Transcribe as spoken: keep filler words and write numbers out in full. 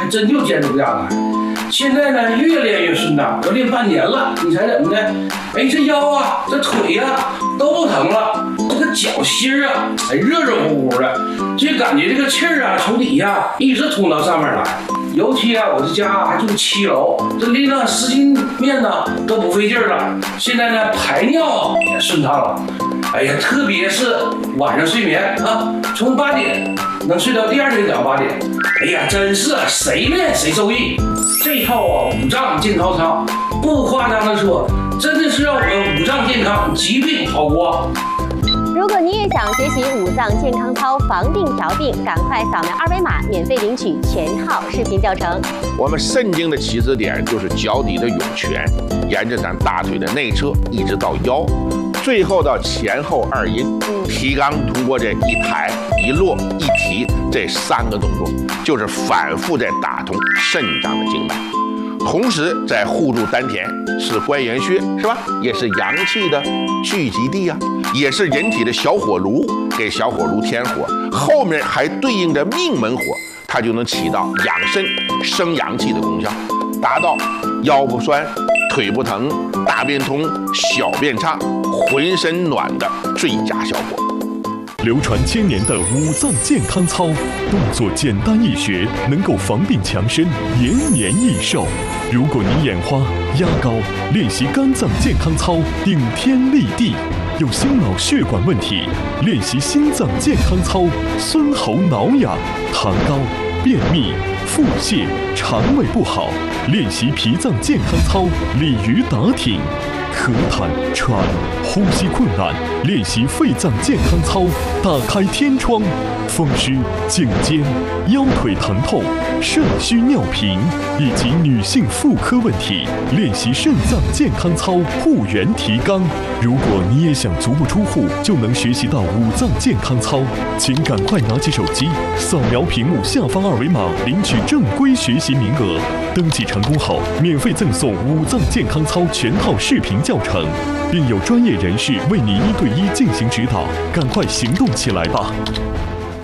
还真就坚持不下来。现在呢，越练越顺当，都练半年了，你猜怎么的？哎，这腰啊，这腿呀、啊、都不疼了，这个脚心啊，哎，热热乎乎的，就感觉这个气儿啊，从底下一直通到上面来。尤其啊，我这家还住七楼，这拎上十斤面呢都不费劲了。现在呢，排尿也顺畅了。哎呀，特别是晚上睡眠啊，从八点能睡到第二天早上八点。哎呀，真是谁练谁受益。这套啊五脏健康操，不夸张的说，真的是让我们五脏健康，疾病逃脱。 如果你也想学习五脏健康操防病调病，赶快扫描二维码，免费领取全套视频教程。 我们肾经的起始点就是脚底的涌泉，沿着咱大腿的内侧一直到腰，最后到前后二阴。提肛通过这一抬一落一提这三个动作，就是反复在打通肾脏的经脉。同时在护住丹田，是关元穴，是吧？也是阳气的聚集地啊，也是人体的小火炉，给小火炉添火。后面还对应着命门火，它就能起到养肾、生阳气的功效，达到腰不酸、腿不疼、大便通、小便畅、浑身暖的最佳效果。 流传千年的五脏健康操，动作简单易学，能够防病强身，延年益寿。如果你眼花、压高，练习肝脏健康操，顶天立地；有心脑血管问题，练习心脏健康操，孙喉挠痒；痰高、便秘、腹泻、肠胃不好，练习脾脏健康操，鲤鱼打挺；咳痰、喘、呼吸困难，练习肺脏健康操，打开天窗；风湿、颈肩、腰腿疼痛、肾虚尿频以及女性妇科问题，练习肾脏健康操，护元提肛。如果你也想足不出户就能学习到五脏健康操，请赶快拿起手机，扫描屏幕下方二维码，领取正规学习名额。登记成功后，免费赠送五脏健康操全套视频教程，并有专业人士为你一对一进行指导，赶快行动起来吧！